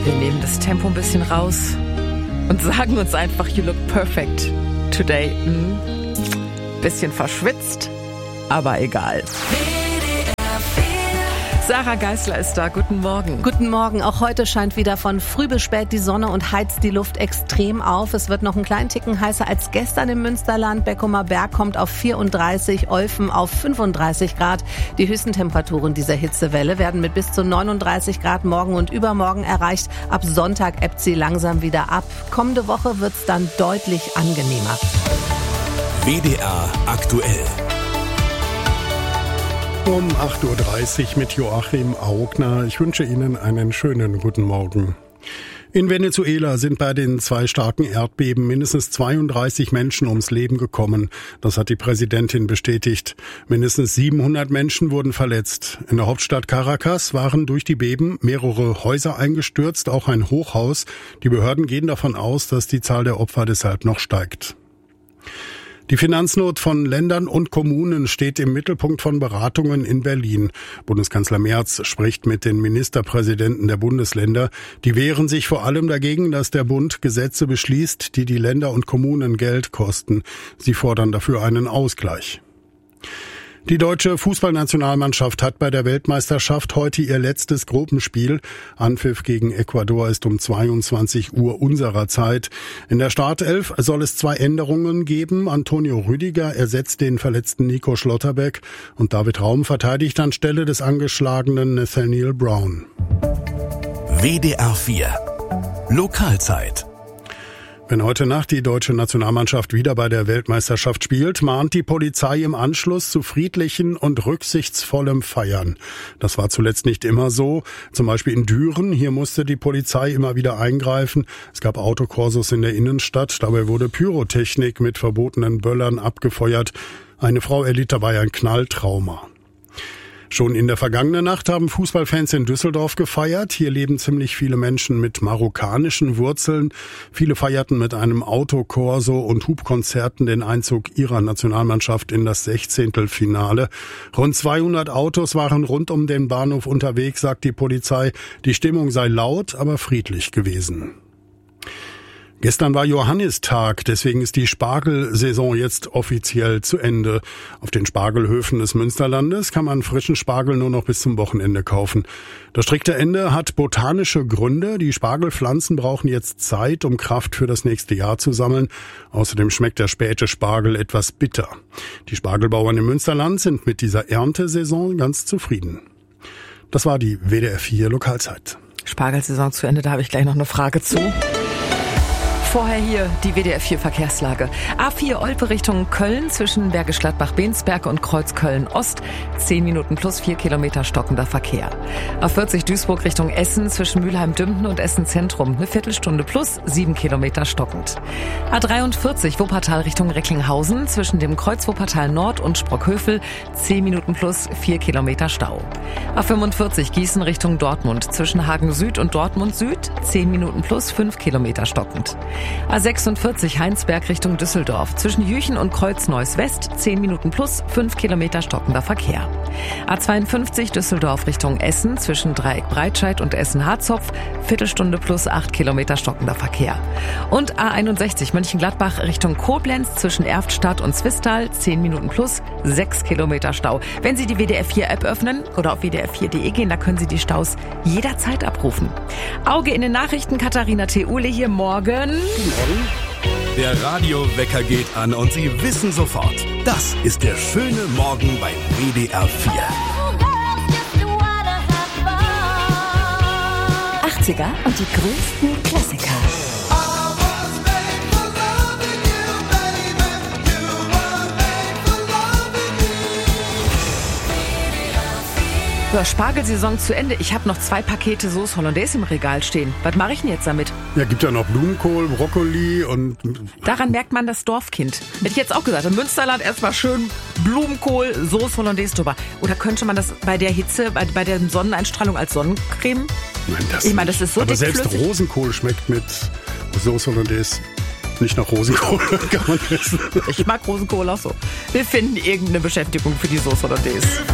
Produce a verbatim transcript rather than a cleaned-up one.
Wir nehmen das Tempo ein bisschen raus und sagen uns einfach, you look perfect today. Hm. Bisschen verschwitzt, aber egal. Sarah Geisler ist da. Guten Morgen. Guten Morgen. Auch heute scheint wieder von früh bis spät die Sonne und heizt die Luft extrem auf. Es wird noch einen kleinen Ticken heißer als gestern im Münsterland. Beckumer Berg kommt auf vierunddreißig, Olfen auf fünfunddreißig Grad. Die höchsten Temperaturen dieser Hitzewelle werden mit bis zu neununddreißig Grad morgen und übermorgen erreicht. Ab Sonntag ebbt sie langsam wieder ab. Kommende Woche wird es dann deutlich angenehmer. W D R aktuell. Um acht Uhr dreißig mit Joachim Augner. Ich wünsche Ihnen einen schönen guten Morgen. In Venezuela sind bei den zwei starken Erdbeben mindestens zweiunddreißig Menschen ums Leben gekommen. Das hat die Präsidentin bestätigt. Mindestens siebenhundert Menschen wurden verletzt. In der Hauptstadt Caracas waren durch die Beben mehrere Häuser eingestürzt, auch ein Hochhaus. Die Behörden gehen davon aus, dass die Zahl der Opfer deshalb noch steigt. Die Finanznot von Ländern und Kommunen steht im Mittelpunkt von Beratungen in Berlin. Bundeskanzler Merz spricht mit den Ministerpräsidenten der Bundesländer. Die wehren sich vor allem dagegen, dass der Bund Gesetze beschließt, die die Länder und Kommunen Geld kosten. Sie fordern dafür einen Ausgleich. Die deutsche Fußballnationalmannschaft hat bei der Weltmeisterschaft heute ihr letztes Gruppenspiel. Anpfiff gegen Ecuador ist um zweiundzwanzig Uhr unserer Zeit. In der Startelf soll es zwei Änderungen geben. Antonio Rüdiger ersetzt den verletzten Nico Schlotterbeck und David Raum verteidigt anstelle des angeschlagenen Nathaniel Brown. W D R vier Lokalzeit. Wenn heute Nacht die deutsche Nationalmannschaft wieder bei der Weltmeisterschaft spielt, mahnt die Polizei im Anschluss zu friedlichen und rücksichtsvollem Feiern. Das war zuletzt nicht immer so. Zum Beispiel in Düren. Hier musste die Polizei immer wieder eingreifen. Es gab Autokorsos in der Innenstadt. Dabei wurde Pyrotechnik mit verbotenen Böllern abgefeuert. Eine Frau erlitt dabei ein Knalltrauma. Schon in der vergangenen Nacht haben Fußballfans in Düsseldorf gefeiert. Hier leben ziemlich viele Menschen mit marokkanischen Wurzeln. Viele feierten mit einem Autokorso und Hubkonzerten den Einzug ihrer Nationalmannschaft in das Sechzehntelfinale. Rund zweihundert Autos waren rund um den Bahnhof unterwegs, sagt die Polizei. Die Stimmung sei laut, aber friedlich gewesen. Gestern war Johannistag, deswegen ist die Spargelsaison jetzt offiziell zu Ende. Auf den Spargelhöfen des Münsterlandes kann man frischen Spargel nur noch bis zum Wochenende kaufen. Das strikte Ende hat botanische Gründe. Die Spargelpflanzen brauchen jetzt Zeit, um Kraft für das nächste Jahr zu sammeln. Außerdem schmeckt der späte Spargel etwas bitter. Die Spargelbauern im Münsterland sind mit dieser Erntesaison ganz zufrieden. Das war die W D R vier Lokalzeit. Spargelsaison zu Ende, da habe ich gleich noch eine Frage zu. Vorher hier die W D R vier Verkehrslage. A vier Olpe Richtung Köln zwischen Bergisch Gladbach-Bensberg und Kreuzköln-Ost. zehn Minuten plus vier Kilometer stockender Verkehr. A vierzig Duisburg Richtung Essen zwischen Mülheim-Dümpen und Essen-Zentrum. Eine Viertelstunde plus sieben Kilometer stockend. A dreiundvierzig Wuppertal Richtung Recklinghausen zwischen dem Kreuz Wuppertal Nord und Sprockhövel. zehn Minuten plus vier Kilometer Stau. A fünfundvierzig Gießen Richtung Dortmund zwischen Hagen Süd und Dortmund Süd. zehn Minuten plus fünf Kilometer stockend. A sechsundvierzig Heinsberg Richtung Düsseldorf zwischen Jüchen und Kreuzneuss West zehn Minuten plus fünf Kilometer stockender Verkehr. A zweiundfünfzig Düsseldorf Richtung Essen zwischen Dreieck Breitscheid und Essen-Harzopf Viertelstunde plus acht Kilometer stockender Verkehr. Und A einundsechzig Mönchengladbach Richtung Koblenz zwischen Erftstadt und Zwistal zehn Minuten plus sechs Kilometer Stau. Wenn Sie die W D R vier App öffnen oder auf w d r vier punkt d e gehen, da können Sie die Staus jederzeit abrufen. Auge in den Nachrichten, Katharina Theule hier morgen. Der Radiowecker geht an und Sie wissen sofort, das ist der schöne Morgen bei W D R vier. achtziger und die größten Klassiker. So, Spargelsaison zu Ende. Ich habe noch zwei Pakete Sauce Hollandaise im Regal stehen. Was mache ich denn jetzt damit? Ja, gibt ja noch Blumenkohl, Brokkoli und... Daran merkt man das Dorfkind. Hätte ich jetzt auch gesagt, im Münsterland erstmal schön Blumenkohl, Sauce Hollandaise drüber. Oder könnte man das bei der Hitze, bei, bei der Sonneneinstrahlung als Sonnencreme? Nein, das ich meine, das ist so aber selbst dickflüssig. Rosenkohl schmeckt mit Sauce Hollandaise nicht nach Rosenkohl. Kann man essen. Ich mag Rosenkohl auch so. Wir finden irgendeine Beschäftigung für die Sauce Hollandaise.